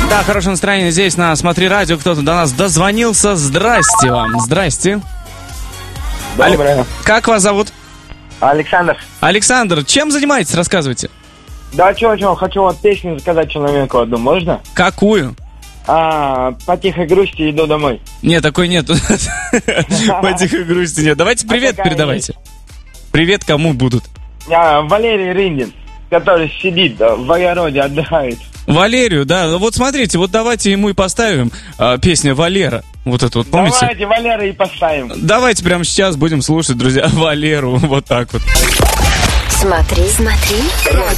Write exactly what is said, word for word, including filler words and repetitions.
Да, хорошее настроение здесь на «Смотри радио». Кто-то до нас дозвонился. Здрасте вам. Здрасте. Доброе. Аль... Как вас зовут? Александр. Александр, чем занимаетесь? Рассказывайте. Да, чё, чё, хочу вот песню сказать человеку одну, можно? Какую? А, по тихой грусти иду домой. Нет, такой нет. По тихой грусти нет. Давайте привет передавайте. Привет кому будут? Валерий Риндин, который сидит в огороде, отдыхает. Валерию, да. Вот смотрите, вот давайте ему и поставим а, песню «Валера». Вот эту вот, помните? Давайте Валера и поставим. Давайте прямо сейчас будем слушать, друзья, Валеру. Вот так вот. Смотри, смотри, радио.